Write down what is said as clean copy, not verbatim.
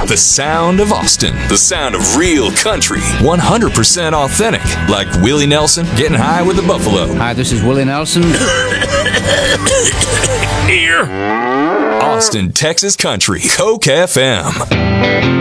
The sound of Austin. The sound of real country. 100% authentic. Like Willie Nelson getting high with the buffalo. Hi, this is Willie Nelson. Here. Austin, Texas Country. Coke FM.